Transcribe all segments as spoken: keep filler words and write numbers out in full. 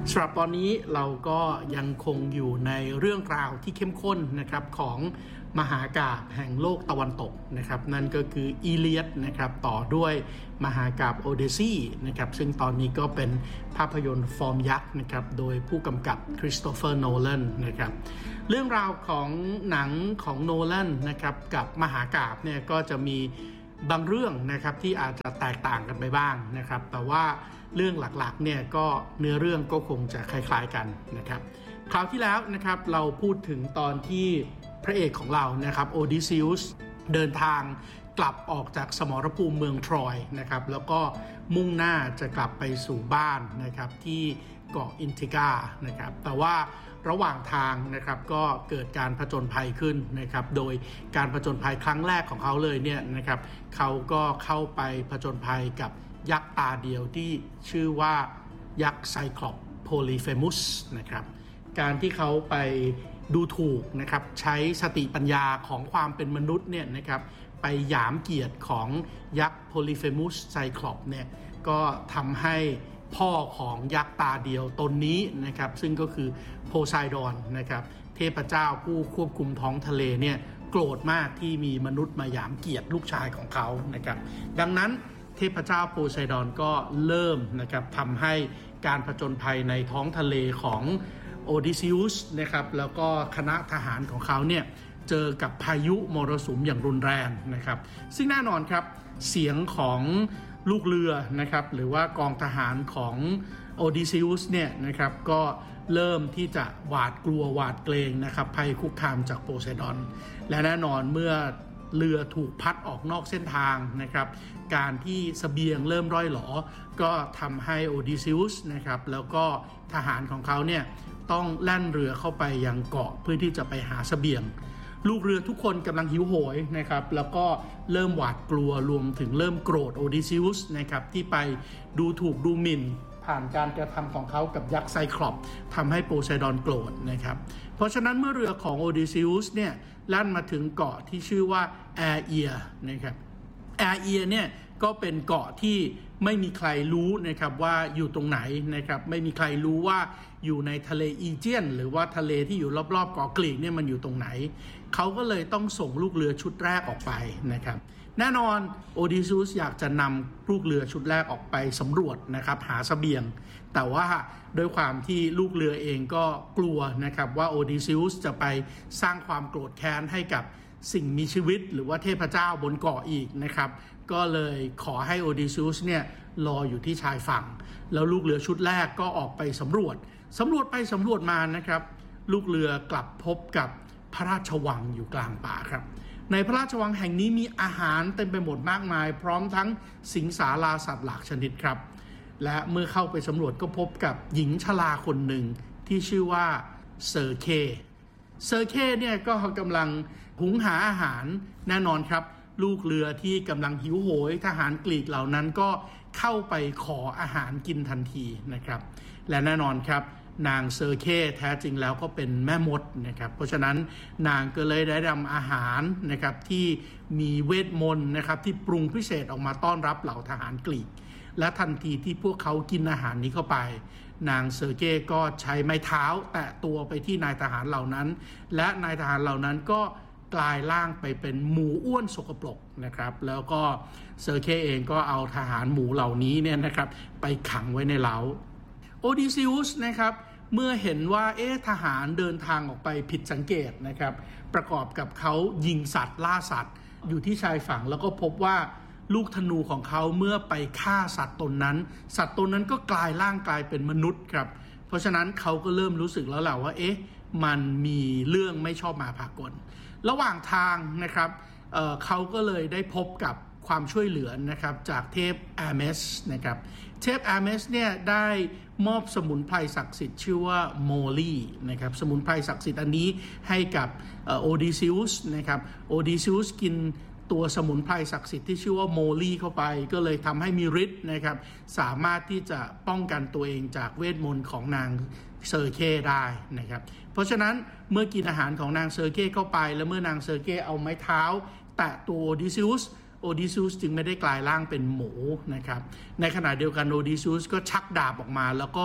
สำหรับตอนนี้เราก็ยังคงอยู่ในเรื่องราวที่เข้มข้นนะครับของมหากาพย์แห่งโลกตะวันตกนะครับนั่นก็คืออีเลียดนะครับต่อด้วยมหากาพย์โอเดซีนะครับซึ่งตอนนี้ก็เป็นภาพยนตร์ฟอร์มยักษ์นะครับโดยผู้กำกับคริสโตเฟอร์โนแลนนะครับเรื่องราวของหนังของโนแลนนะครับกับมหากาพย์เนี่ยก็จะมีบางเรื่องนะครับที่อาจจะแตกต่างกันไปบ้างนะครับแต่ว่าเรื่องหลักๆเนี่ยก็เนื้อเรื่องก็คงจะคล้ายๆกันนะครับคราวที่แล้วนะครับเราพูดถึงตอนที่พระเอกของเรานะครับโอดิซิอุสเดินทางกลับออกจากสมรภูมิเมืองทรอยนะครับแล้วก็มุ่งหน้าจะกลับไปสู่บ้านนะครับที่เกาะอินทิกานะครับแต่ว่าระหว่างทางนะครับก็เกิดการผจญภัยขึ้นนะครับโดยการผจญภัยครั้งแรกของเขาเลยเนี่ยนะครับเขาก็เข้าไปผจญภัยกับยักษ์ตาเดียวที่ชื่อว่ายักษ์ไซคลอปโพลีเฟมุสนะครับการที่เขาไปดูถูกนะครับใช้สติปัญญาของความเป็นมนุษย์เนี่ยนะครับไปหยามเกียรติของยักษ์โพลีเฟมุสไซคลอปเนี่ยก็ทำให้พ่อของยักษ์ตาเดียวตนนี้นะครับซึ่งก็คือโพไซดอนนะครับเทพเจ้าผู้ควบคุมท้องทะเลเนี่ยโกรธมากที่มีมนุษย์มาหยามเกียรติลูกชายของเขานะครับดังนั้นเทพเจ้าโพไซดอนก็เริ่มนะครับทำให้การผจญภัยในท้องทะเลของโอดิซิอุสนะครับแล้วก็คณะทหารของเขาเนี่ยเจอกับพายุมรสุมอย่างรุนแรงนะครับซึ่งแน่นอนครับเสียงของลูกเรือนะครับหรือว่ากองทหารของโอดิซิอุสเนี่ยนะครับก็เริ่มที่จะหวาดกลัวหวาดเกรงนะครับภัยคุกคามจากโพไซดอนและแน่นอนเมื่อเรือถูกพัดออกนอกเส้นทางนะครับการที่เสบียงเริ่มร่อยหรอก็ทำให้โอดิซิอุสนะครับแล้วก็ทหารของเขาเนี่ยต้องแล่นเรือเข้าไปยังเกาะเพื่อที่จะไปหาเสบียงลูกเรือทุกคนกำลังหิวโหยนะครับแล้วก็เริ่มหวาดกลัวรวมถึงเริ่มโกรธโอดิซิอุสนะครับที่ไปดูถูกดูหมิ่นผ่านการกระทำของเขากับยักษ์ไซคลอปทำให้โพไซดอนโกรธนะครับเพราะฉะนั้นเมื่อเรือของโอดิซิอุสเนี่ยลั่นมาถึงเกาะที่ชื่อว่าแอร์เอียนะครับแอร์เอียเนี่ยก็เป็นเกาะที่ไม่มีใครรู้นะครับว่าอยู่ตรงไหนนะครับไม่มีใครรู้ว่าอยู่ในทะเลอีเจียนหรือว่าทะเลที่อยู่รอบๆเกาะกรีกเนี่ยมันอยู่ตรงไหนเขาก็เลยต้องส่งลูกเรือชุดแรกออกไปนะครับแน่นอนโอดิซิอุสอยากจะนำลูกเรือชุดแรกออกไปสำรวจนะครับหาเสบียงแต่ว่าด้วยความที่ลูกเรือเองก็กลัวนะครับว่าโอดิซิอุสจะไปสร้างความโกรธแค้นให้กับสิ่งมีชีวิตหรือว่าเทพเจ้าบนเกาะอีกนะครับก็เลยขอให้โอดิซิอุสเนี่ยรออยู่ที่ชายฝั่งแล้วลูกเรือชุดแรกก็ออกไปสำรวจสำรวจไปสำรวจมานะครับลูกเรือกลับพบกับพระราชวังอยู่กลางป่าครับในพระราชวังแห่งนี้มีอาหารเต็มไปหมดมากมายพร้อมทั้งสิงสาราสัตว์หลากชนิดครับและเมื่อเข้าไปสำรวจก็พบกับหญิงชราคนหนึ่งที่ชื่อว่าเซอร์เคเซอร์เคเนี่ยก็กำลังหุงหาอาหารแน่นอนครับลูกเรือที่กำลังหิวโหยทหารกรีกเหล่านั้นก็เข้าไปขออาหารกินทันทีนะครับและแน่นอนครับนางเซอร์เคแท้จริงแล้วก็เป็นแม่มดนะครับเพราะฉะนั้นนางก็เลยได้นำอาหารนะครับที่มีเวทมนต์นะครับที่ปรุงพิเศษออกมาต้อนรับเหล่าทหารกรีกและทันทีที่พวกเขากินอาหารนี้เข้าไปนางเซอร์เกก็ใช้ไม้เท้าแตะตัวไปที่นายทหารเหล่านั้นและนายทหารเหล่านั้นก็กลายร่างไปเป็นหมูอ้วนสกปรกนะครับแล้วก็เซอร์เคเองก็เอาทหารหมูเหล่านี้เนี่ยนะครับไปขังไว้ในเล้าโอดิซิอุสนะครับเมื่อเห็นว่าเอ๊ะทหารเดินทางออกไปผิดสังเกตนะครับประกอบกับเขายิงสัตว์ล่าสัตว์อยู่ที่ชายฝั่งแล้วก็พบว่าลูกธนูของเขาเมื่อไปฆ่าสัตว์ตนนั้นสัตว์ตนนั้นก็กลายร่างกลายเป็นมนุษย์ครับเพราะฉะนั้นเขาก็เริ่มรู้สึกแล้วแหละว่าเอ๊ะมันมีเรื่องไม่ชอบมาพากลระหว่างทางนะครับ เอ่อ เขาก็เลยได้พบกับความช่วยเหลือนะครับจากเทพแอร์เมสนะครับเทพแอร์เมสเนี่ยได้มอบสมุนไพรศักดิ์สิทธิ์ชื่อว่าโมลีนะครับสมุนไพรศักดิ์สิทธิ์อันนี้ให้กับโอดิซิอุสนะครับโอดิซิอุสกินตัวสมุนไพรศักดิ์สิทธิ์ที่ชื่อว่าโมลีเข้าไปก็เลยทำให้มีฤทธิ์นะครับสามารถที่จะป้องกันตัวเองจากเวทมนต์ของนางเซอร์เคได้นะครับเพราะฉะนั้นเมื่อกินอาหารของนางเซอร์เคเข้าไปแล้วเมื่อนางเซอร์เคเอาไม้เท้าแตะตัวโอดิซิอุสโอดิซิอุสจึงไม่ได้กลายร่างเป็นหมูนะครับในขณะเดียวกันโอดิซิอุสก็ชักดาบออกมาแล้วก็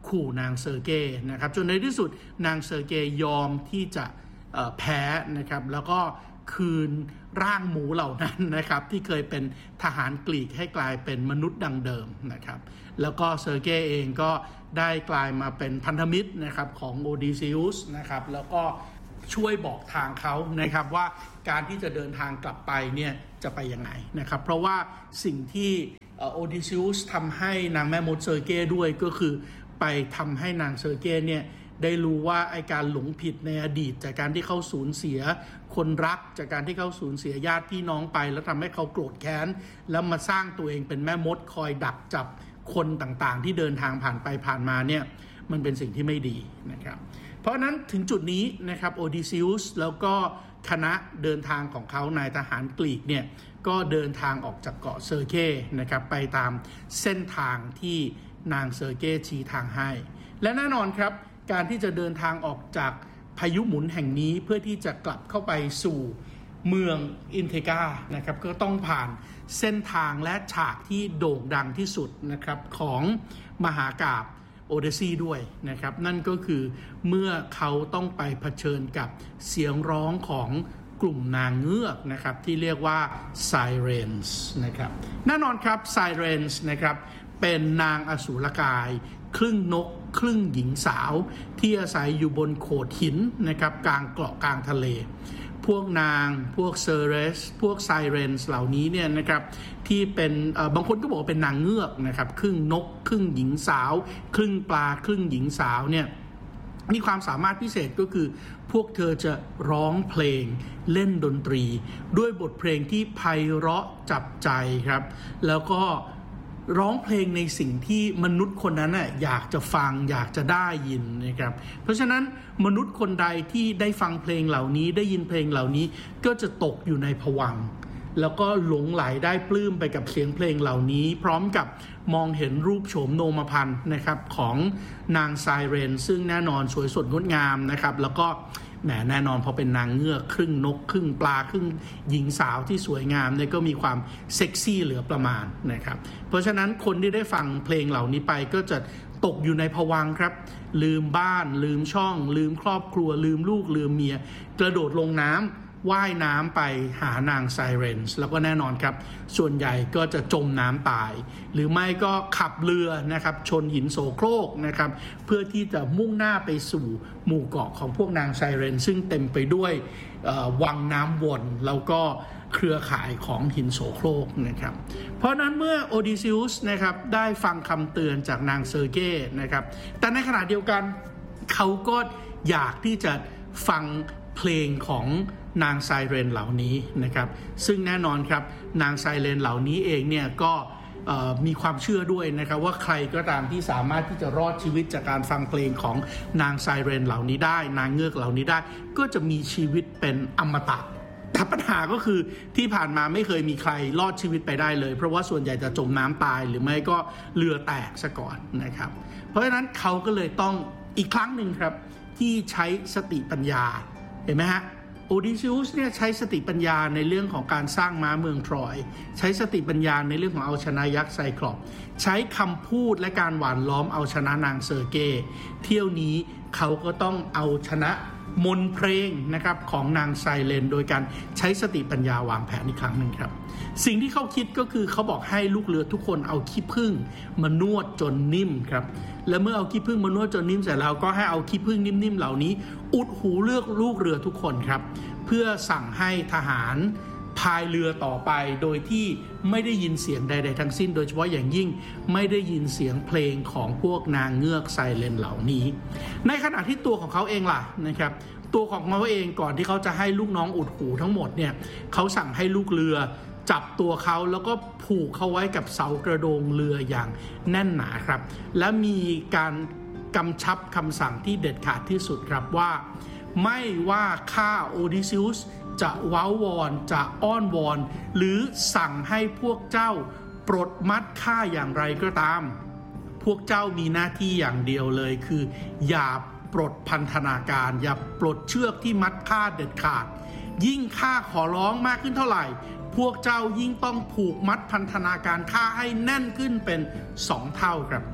ขู่นางเซอร์เกย์นะครับจนในที่สุดนางเซอร์เกย์ยอมที่จะแพ้นะครับแล้วก็คืนร่างหมูเหล่านั้นนะครับที่เคยเป็นทหารกรีกให้กลายเป็นมนุษย์ดังเดิมนะครับแล้วก็เซอร์เกย์เองก็ได้กลายมาเป็นพันธมิตรนะครับของโอดิซิอุสนะครับแล้วก็ช่วยบอกทางเขานะครับว่าการที่จะเดินทางกลับไปเนี่ยจะไปยังไงนะครับเพราะว่าสิ่งที่โอดิซิอุสทำให้นางแม่มดเซอร์เกย์ด้วยก็คือไปทำให้นางเซอร์เกย์เนี่ยได้รู้ว่าไอการหลงผิดในอดีตจากการที่เขาสูญเสียคนรักจากการที่เขาสูญเสียญาติพี่น้องไปแล้วทำให้เขาโกรธแค้นแล้วมาสร้างตัวเองเป็นแม่มดคอยดักจับคนต่างๆที่เดินทางผ่านไปผ่านมาเนี่ยมันเป็นสิ่งที่ไม่ดีนะครับเพราะนั้นถึงจุดนี้นะครับโอดิซิอุสแล้วก็คณะเดินทางของเขานายทหารกรีกเนี่ยก็เดินทางออกจากเกาะเซอร์เกย์นะครับไปตามเส้นทางที่นางเซอร์เกย์ชี้ทางให้และแน่นอนครับการที่จะเดินทางออกจากพายุหมุนแห่งนี้เพื่อที่จะกลับเข้าไปสู่เมืองอินเทกานะครับก็ต้องผ่านเส้นทางและฉากที่โด่งดังที่สุดนะครับของมหากาพย์โอเดซีด้วยนะครับนั่นก็คือเมื่อเขาต้องไปเผชิญกับเสียงร้องของกลุ่มนางเงือกนะครับที่เรียกว่าไซเรนส์นะครับแน่นอนครับไซเรนส์นะครับเป็นนางอสูรกายครึ่งนกครึ่งหญิงสาวที่อาศัยอยู่บนโขดหินนะครับกลางเกาะกลางทะเลพวกนางพวกเซเรสพวกไซเรนส์เหล่านี้เนี่ยนะครับที่เป็นบางคนก็บอกว่าเป็นนางเงือกนะครับครึ่งนกครึ่งหญิงสาวครึ่งปลาครึ่งหญิงสาวเนี่ยมีความสามารถพิเศษก็คือพวกเธอจะร้องเพลงเล่นดนตรีด้วยบทเพลงที่ไพเราะจับใจครับแล้วก็ร้องเพลงในสิ่งที่มนุษย์คนนั้นน่ะอยากจะฟังอยากจะได้ยินนะครับเพราะฉะนั้นมนุษย์คนใดที่ได้ฟังเพลงเหล่านี้ได้ยินเพลงเหล่านี้ก็จะตกอยู่ในภวังค์แล้วก็หลงไหลได้ปลื้มไปกับเสียงเพลงเหล่านี้พร้อมกับมองเห็นรูปโฉมโนมพันธ์นะครับของนางไซเรนซึ่งแน่นอนสวยสดงดงามนะครับแล้วก็แหมแน่นอนพอเป็นนางเงือกครึ่งนกครึ่งปลาครึ่งหญิงสาวที่สวยงามเนี่ยก็มีความเซ็กซี่เหลือประมาณนะครับเพราะฉะนั้นคนที่ได้ฟังเพลงเหล่านี้ไปก็จะตกอยู่ในภวังค์ครับลืมบ้านลืมช่องลืมครอบครัวลืมลูกลืมเมียกระโดดลงน้ำว่ายน้ำไปหานางไซเรนส์แล้วก็แน่นอนครับส่วนใหญ่ก็จะจมน้ำตายหรือไม่ก็ขับเรือนะครับชนหินโสโครกนะครับเพื่อที่จะมุ่งหน้าไปสู่หมู่เกาะของพวกนางไซเรนซึ่งเต็มไปด้วยวังน้ำวนแล้วก็เครือข่ายของหินโสโครกนะครับเพราะนั้นเมื่อโอดิซิอุสนะครับได้ฟังคำเตือนจากนางเซอร์เกย์นะครับแต่ในขณะเดียวกันเขาก็อยากที่จะฟังเพลงของนางไซเรนเหล่านี้นะครับซึ่งแน่นอนครับนางไซเรนเหล่านี้เองเนี่ยก็มีความเชื่อด้วยนะครับว่าใครก็ตามที่สามารถที่จะรอดชีวิตจากการฟังเพลงของนางไซเรนเหล่านี้ได้นางเงือกเหล่านี้ได้ก็จะมีชีวิตเป็นอมตะแต่ปัญหาก็คือที่ผ่านมาไม่เคยมีใครรอดชีวิตไปได้เลยเพราะว่าส่วนใหญ่จะจมน้ำตายหรือไม่ก็เรือแตกซะก่อนนะครับเพราะฉะนั้นเขาก็เลยต้องอีกครั้งหนึ่งครับที่ใช้สติปัญญาเห็นไหมฮะโอดิซิอุสเนี่ยใช้สติปัญญาในเรื่องของการสร้างม้าเมืองทรอยใช้สติปัญญาในเรื่องของเอาชนะยักษ์ไซคลอปใช้คำพูดและการหว่านล้อมเอาชนะนางเซอร์เกย์เที่ยวนี้เขาก็ต้องเอาชนะมนต์เพลงนะครับของนางไซเรนโดยการใช้สติปัญญาวางแผนอีกครั้งหนึ่งครับสิ่งที่เขาคิดก็คือเขาบอกให้ลูกเรือทุกคนเอาขี้ผึ้งมานวดจนนิ่มครับและเมื่อเอาขี้ผึ้งมานวดจนนิ่มเสร็จแล้วก็ให้เอาขี้ผึ้งนิ่มๆเหล่านี้อุดหูเลือกลูกเรือทุกคนครับเพื่อสั่งให้ทหารพายเรือต่อไปโดยที่ไม่ได้ยินเสียงใดๆทั้งสิ้นโดยเฉพาะอย่างยิ่งไม่ได้ยินเสียงเพลงของพวกนางเงือกไซเรนเหล่านี้ในขณะที่ตัวของเขาเองล่ะนะครับตัวของเขาเองก่อนที่เขาจะให้ลูกน้องอุดหูทั้งหมดเนี่ยเขาสั่งให้ลูกเรือจับตัวเขาแล้วก็ผูกเขาไว้กับเสากระโดงเรืออย่างแน่นหนาครับและมีการกำชับคำสั่งที่เด็ดขาดที่สุดครับว่าไม่ว่าข้าโอดิซิอุสจะว้าวอนจะอ้อนวอนหรือสั่งให้พวกเจ้าปลดมัดข้าอย่างไรก็ตามพวกเจ้ามีหน้าที่อย่างเดียวเลยคืออย่าปลดพันธนาการอย่าปลดเชือกที่มัดข้าเด็ดขาดยิ่งข้าขอร้องมากขึ้นเท่าไหร่พวกเจ้ายิ่งต้องผูกมัดพันธนาการข้าให้แน่นขึ้นเป็นสองเท่าครับ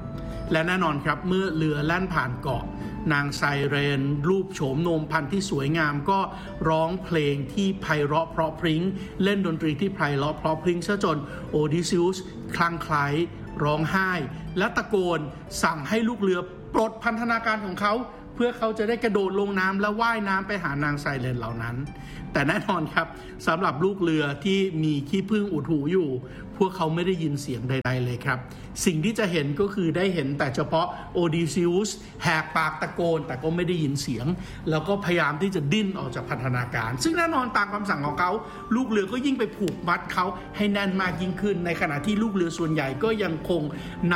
และแน่นอนครับเมื่อเรือแล่นผ่านเกาะนางไซเรนรูปโฉมโนมพันธุ์ที่สวยงามก็ร้องเพลงที่ไพเราะเพราะพริ้งเล่นดนตรีที่ไพเราะเพราะพริ้งซะจนโอดิซิอุสคลั่งไคล้ร้องไห้และตะโกนสั่งให้ลูกเรือปลดพันธนาการของเขาเพื่อเขาจะได้กระโดดลงน้ำและว่ายน้ำไปหานางไซเรนเหล่านั้นแต่แน่นอนครับสำหรับลูกเรือที่มีขี้ผึ้งอุดหูอยู่พวกเขาไม่ได้ยินเสียงใดๆเลยครับสิ่งที่จะเห็นก็คือได้เห็นแต่เฉพาะโอดิซิอุสแหกปากตะโกนแต่ก็ไม่ได้ยินเสียงแล้วก็พยายามที่จะดิ้นออกจากพันธนาการซึ่งแน่นอนตามคำสั่งของเขาลูกเรือก็ยิ่งไปผูกมัดเขาให้แน่นมากยิ่งขึ้นในขณะที่ลูกเรือส่วนใหญ่ก็ยังคง